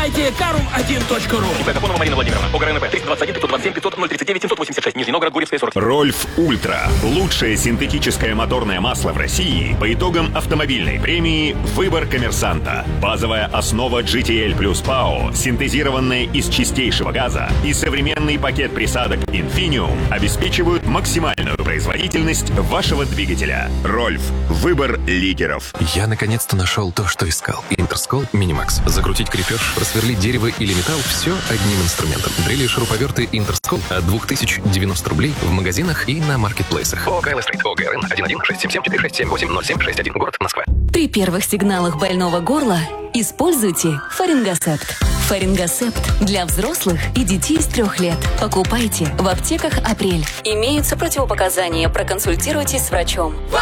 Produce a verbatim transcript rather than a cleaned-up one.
сайте карум один точка ру. ип Гапонова Марина Владимировна. ОГРНП триста двадцать один пятьсот двадцать семь пятьсот ноль тридцать девять семьсот восемьдесят шесть. Нижний Новгород, Гурьевская, сорок. Рольф Ультра. Лучшее синтетическое моторное масло в России по итогам автомобильной премии «Выбор коммерсанта». Базовая основа джи ти эл плюс ПАО, синтезированная из чистейшего газа, и современный пакет присадок Infinium обеспечивают максимальную производительность вашего двигателя. Рольф. Выбор лидеров. Я наконец-то нашел то, что искал. Интерскол Минимакс. Закрутить крепеж, просверлить дерево или металл — все одним инструментом. Дрели и шуруповерты Интерскол от две тысячи девяносто рублей в магазинах и на маркетплейсах. ООО «Кайло Стрит». ОГРН один один шесть семь семь четыре шесть семь восемь ноль семь шесть один. Город Москва. При первых сигналах больного горла используйте Фарингосепт. Фарингосепт для взрослых и детей с трех лет. Покупайте в аптеках «Апрель». Имеются противопоказания. Проконсультируйтесь с врачом.